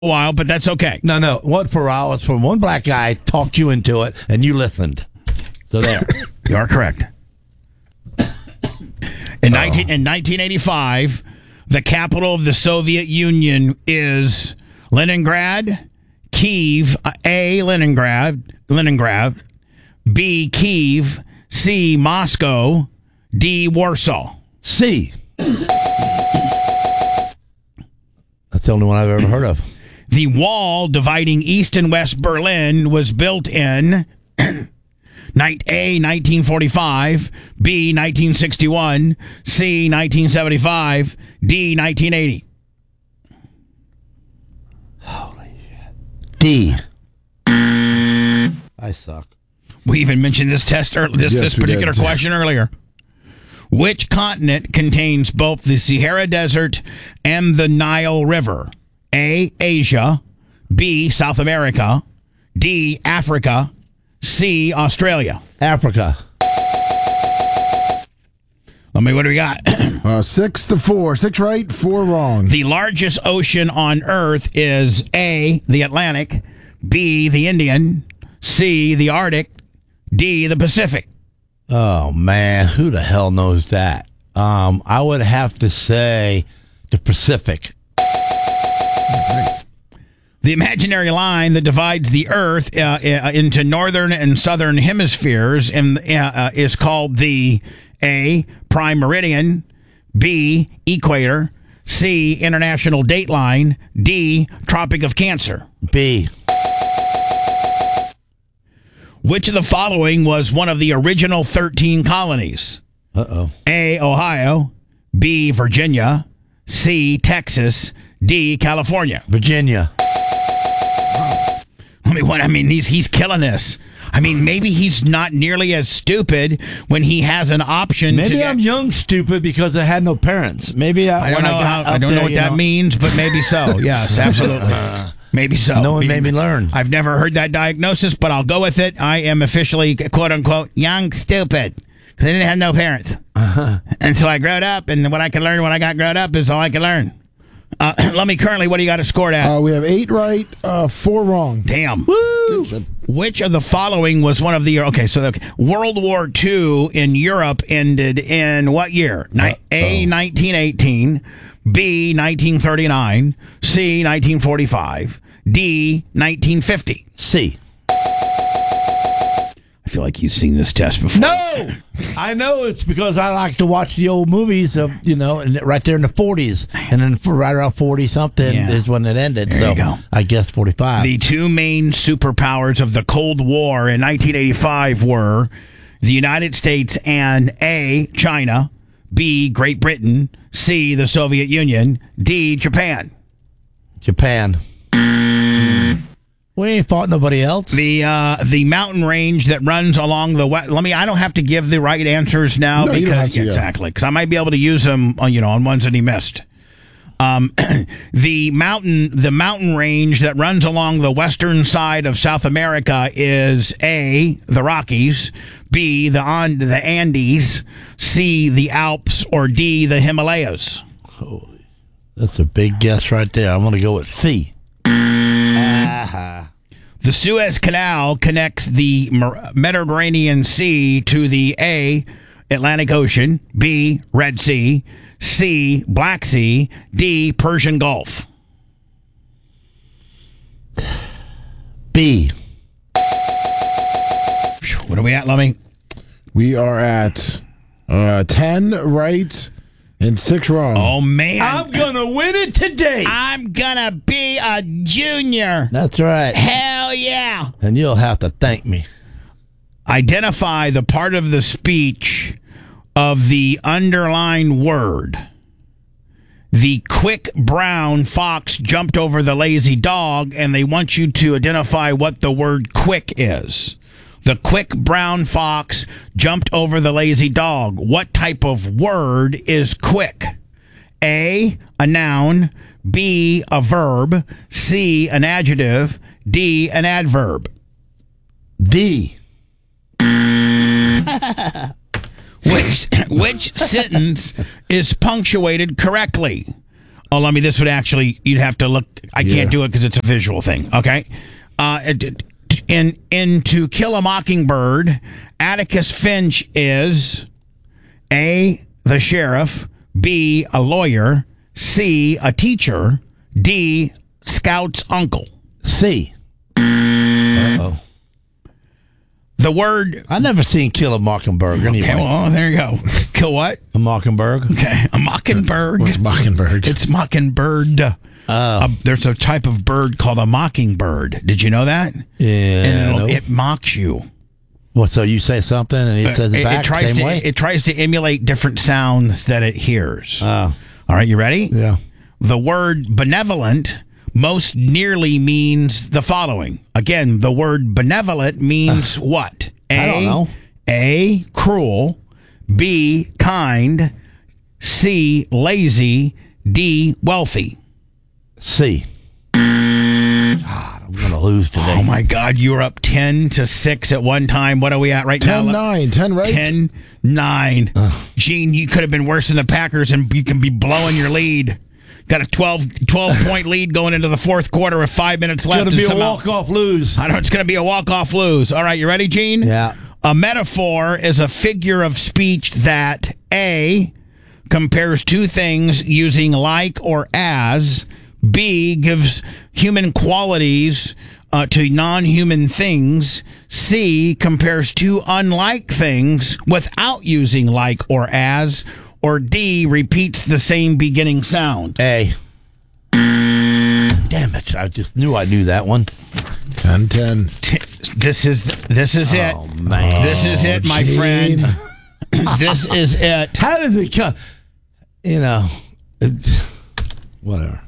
while, but that's okay. No. What for a while? It's from one black guy talked you into it, and you listened. So there. You are correct. In 1985, the capital of the Soviet Union is Leningrad, Kiev, A, Leningrad, B, Kiev, C, Moscow, D, Warsaw. C. That's the only one I've ever heard of. The wall dividing East and West Berlin was built in A, 1945, B, 1961, C, 1975, D, 1980. Holy shit. D. I suck. We even mentioned this test this particular question earlier. Which continent contains both the Sahara Desert and the Nile River? A, Asia, B, South America, D, Africa, C, Australia. Africa. What do we got? 6-4. 6 right, 4 wrong. The largest ocean on Earth is A, the Atlantic, B, the Indian, C, the Arctic, D, the Pacific. Oh, man. Who the hell knows that? I would have to say the Pacific. Right. The imaginary line that divides the Earth into northern and southern hemispheres is called the A, prime meridian, B, equator, C, international dateline, D, Tropic of Cancer. B. Which of the following was one of the original 13 colonies? Uh-oh. A, Ohio, B, Virginia, C, Texas, D, California. Virginia. He's killing this. Maybe he's not nearly as stupid when he has an option. Maybe I'm young stupid because I had no parents. Maybe I don't know what that means, but maybe so. Yes, absolutely. Maybe so. No one made me learn. I've never heard that diagnosis, but I'll go with it. I am officially, quote unquote, young stupid because I didn't have no parents. And so I growed up, and what I could learn when I got grown up is all I could learn. Let me currently, what do you got to score at? We have 8 right, 4 wrong. Damn. Woo! Which of the following was one of the... World War II in Europe ended in what year? A, 1918, B, 1939, C, 1945, D, 1950. C. I feel like you've seen this test before. No! I know it's because I like to watch the old movies of, and right there in the 40s. And then right around 40-something is when it ended. There you go. I guess 45. The two main superpowers of the Cold War in 1985 were the United States and A, China, B, Great Britain, C, the Soviet Union, D, Japan. Japan. We ain't fought nobody else. The mountain range that runs along the west. I don't have to give the right answers now because I might be able to use them, on ones that he missed. The mountain range that runs along the western side of South America is A, the Rockies, B, the Andes, C, the Alps, or D, the Himalayas. Holy, that's a big guess right there. I'm going to go with C. The Suez Canal connects the Mediterranean Sea to the A, Atlantic Ocean, B, Red Sea, C, Black Sea, D, Persian Gulf. B. What are we at, Lummy? We are at 10 right and 6 wrong. Oh, man. I'm going to win it today. I'm going to be a junior. That's right. Hell yeah. And you'll have to thank me. Identify the part of the speech of the underlined word. The quick brown fox jumped over the lazy dog, and they want you to identify what the word quick is. The quick brown fox jumped over the lazy dog. What type of word is quick? A, a noun, B, a verb, C, an adjective, D, an adverb. D. Which sentence is punctuated correctly? Oh, let me. This would actually. You'd have to look. I can't do it because it's a visual thing. Okay. In To Kill a Mockingbird, Atticus Finch is A, the sheriff, B, a lawyer, C, a teacher, D, Scout's uncle. C. Uh-oh. The word... I've never seen Kill a Mockingbird. Anyway. Okay, well, there you go. Kill what? A mockingbird. Okay, a mockingbird. What's mockingbird? It's mockingbird. There's a type of bird called a mockingbird. Did you know that? Yeah. And it mocks you. Well, so you say something and it says it back the same way? It tries to emulate different sounds that it hears. Oh. All right, you ready? Yeah. The word benevolent most nearly means the following. Again, the word benevolent means what? I don't know. A, cruel. B, kind. C, lazy. D, wealthy. C. God, I'm going to lose today. Oh, my God. You were up 10-6 at one time. What are we at right now? 10-9. 10 right? 10-9. Gene, you could have been worse than the Packers, and you can be blowing your lead. Got a 12-point lead going into the fourth quarter with 5 minutes left. It's going to be a walk-off lose. I know it's going to be a walk-off lose. All right, you ready, Gene? Yeah. A metaphor is a figure of speech that A, compares two things using like or as, B, gives human qualities to non-human things, C, compares two unlike things without using like or as, or D, repeats the same beginning sound. A. Damn it. I just knew I knew that one. 10-10. This is it. Oh, man. This is it, my Gene. friend. This is it. How did it come? You know, whatever.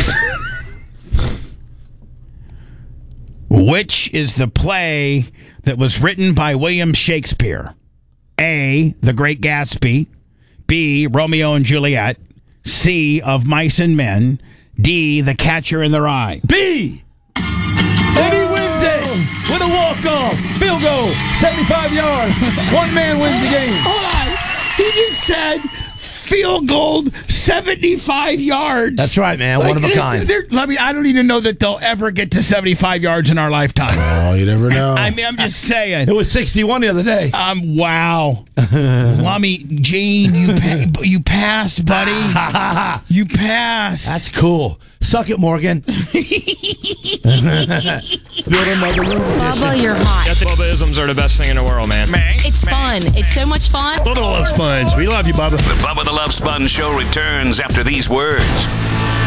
Which is the play that was written by William Shakespeare? A, The Great Gatsby. B, Romeo and Juliet. C, Of Mice and Men. D, The Catcher in the Rye. B. And he wins it with a walk-off. Field goal. 75 yards. One man wins the game. Hold on. He just said field goal, 75 yards. That's right, man. One of a kind. I don't even know that they'll ever get to 75 yards in our lifetime. Oh, you never know. I mean, I'm just saying. It was 61 the other day. Wow. Lummy, Gene, you passed, buddy. You passed. That's cool. Suck it, Morgan. Bubba, you're hot. Bubba-isms are the best thing in the world, man. It's fun. It's so much fun. Bubba the Love Sponge. We love you, Bubba. The Bubba the Love Sponge Show returns after these words.